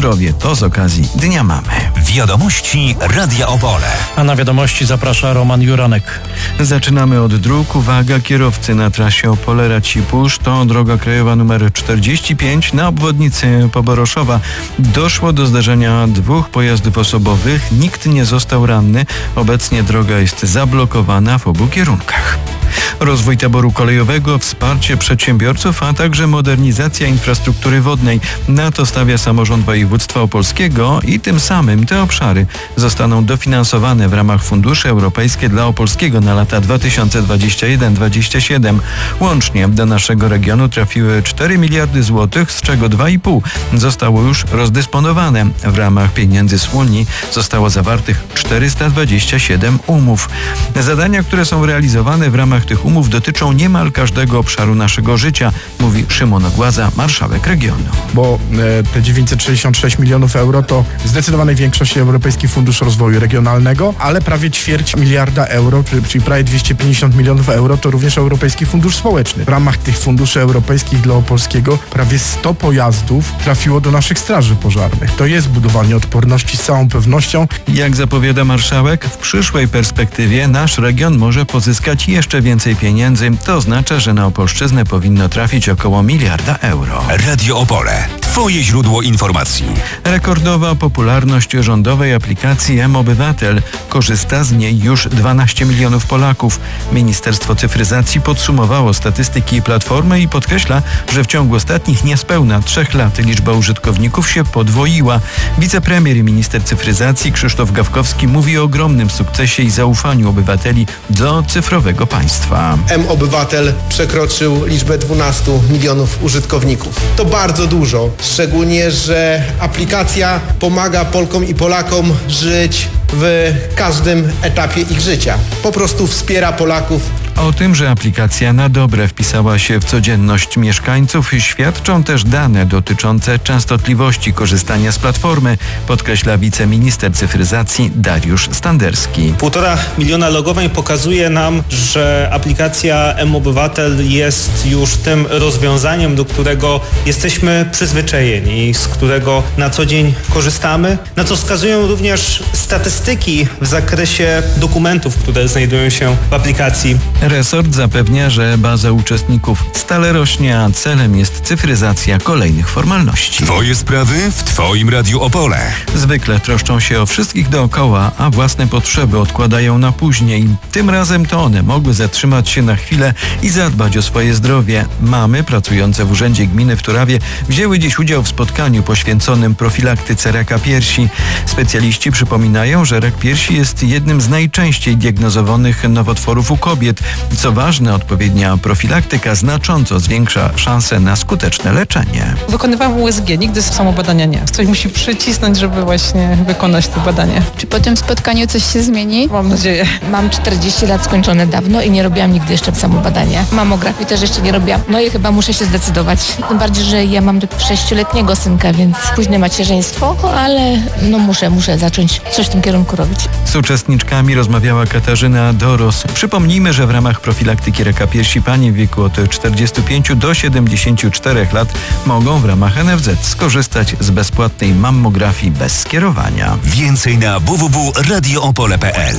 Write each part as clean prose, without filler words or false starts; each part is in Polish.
zdrowie. To z okazji Dnia Mamy. Wiadomości Radia Opole. A na wiadomości zaprasza Roman Juranek. Zaczynamy od dróg. Uwaga, kierowcy na trasie Opole-Racibórz. To droga krajowa numer 45 na obwodnicy Poboroszowa. Doszło do zdarzenia dwóch pojazdów osobowych. Nikt nie został ranny. Obecnie droga jest zablokowana w obu kierunkach. Rozwój taboru kolejowego, wsparcie przedsiębiorców, a także modernizacja infrastruktury wodnej. Na to stawia samorząd województwa opolskiego i tym samym te obszary zostaną dofinansowane w ramach funduszy europejskie dla Opolskiego na lata 2021-2027. Łącznie do naszego regionu trafiły 4 miliardy złotych, z czego 2,5 zostało już rozdysponowane. W ramach pieniędzy z Unii zostało zawartych 427 umów. Zadania, które są realizowane w ramach tych umów, dotyczą niemal każdego obszaru naszego życia, mówi Szymon Ogłaza, marszałek regionu. Bo te 966 milionów euro to w zdecydowanej większości Europejski Fundusz Rozwoju Regionalnego, ale prawie 250 miliarda euro, czyli prawie 250 milionów euro to również Europejski Fundusz Społeczny. W ramach tych funduszy europejskich dla Opolskiego prawie 100 pojazdów trafiło do naszych straży pożarnych. To jest budowanie odporności z całą pewnością. Jak zapowiada marszałek, w przyszłej perspektywie nasz region może pozyskać jeszcze więcej pieniędzy. To oznacza, że na Opolszczyznę powinno trafić około 1 miliarda euro. Radio Opole. Twoje źródło informacji. Rekordowa popularność rządowej aplikacji mObywatel. Korzysta z niej już 12 milionów Polaków. Ministerstwo Cyfryzacji podsumowało statystyki Platformy i podkreśla, że w ciągu ostatnich niespełna 3 lat liczba użytkowników się podwoiła. Wicepremier i minister cyfryzacji Krzysztof Gawkowski mówi o ogromnym sukcesie i zaufaniu obywateli do cyfrowego państwa. mObywatel przekroczył liczbę 12 milionów użytkowników. To bardzo dużo, szczególnie, że aplikacja pomaga Polkom i Polakom żyć w każdym etapie ich życia. Po prostu wspiera Polaków. O tym, że aplikacja na dobre wpisała się w codzienność mieszkańców, świadczą też dane dotyczące częstotliwości korzystania z platformy, podkreśla wiceminister cyfryzacji Dariusz Standerski. 1,5 miliona logowań pokazuje nam, że aplikacja mObywatel jest już tym rozwiązaniem, do którego jesteśmy przyzwyczajeni i z którego na co dzień korzystamy, na co wskazują również statystyki w zakresie dokumentów, które znajdują się w aplikacji. Resort zapewnia, że baza uczestników stale rośnie, a celem jest cyfryzacja kolejnych formalności. Twoje sprawy w Twoim Radiu Opole. Zwykle troszczą się o wszystkich dookoła, a własne potrzeby odkładają na później. Tym razem to one mogły zatrzymać się na chwilę i zadbać o swoje zdrowie. Mamy pracujące w Urzędzie Gminy w Turawie wzięły dziś udział w spotkaniu poświęconym profilaktyce raka piersi. Specjaliści przypominają, że rak piersi jest jednym z najczęściej diagnozowanych nowotworów u kobiet. Co ważne, odpowiednia profilaktyka znacząco zwiększa szanse na skuteczne leczenie. Wykonywałam USG, nigdy samo badania nie. Ktoś musi przycisnąć, żeby właśnie wykonać to badanie. Czy po tym spotkaniu coś się zmieni? Mam nadzieję. Mam 40 lat skończone dawno i nie robiłam nigdy jeszcze samo badania. Mamografii też jeszcze nie robiłam. No i chyba muszę się zdecydować. Tym bardziej, że ja mam 6-letniego synka, więc późne macierzyństwo, ale no muszę zacząć coś w tym kierunku robić. Z uczestniczkami rozmawiała Katarzyna Doros. Przypomnijmy, że w ramach profilaktyki raka piersi panie w wieku od 45 do 74 lat mogą w ramach NFZ skorzystać z bezpłatnej mammografii bez skierowania. Więcej na www.radioopole.pl.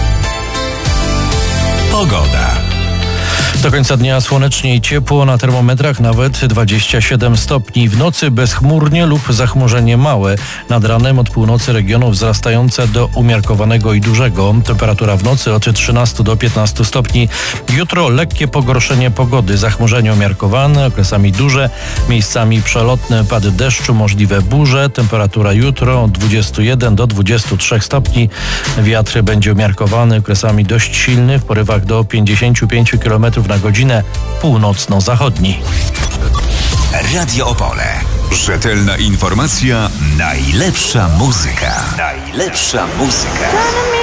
Pogoda. Do końca dnia słonecznie i ciepło, na termometrach nawet 27 stopni. W nocy bezchmurnie lub zachmurzenie małe. Nad ranem od północy regionu wzrastające do umiarkowanego i dużego. Temperatura w nocy od 13 do 15 stopni. Jutro lekkie pogorszenie pogody. Zachmurzenie umiarkowane, okresami duże, miejscami przelotne, pady deszczu, możliwe burze. Temperatura jutro od 21 do 23 stopni. Wiatr będzie umiarkowany, okresami dość silny, w porywach do 55 km na godzinę, północno-zachodni. Radio Opole. Rzetelna informacja, najlepsza muzyka. Najlepsza muzyka.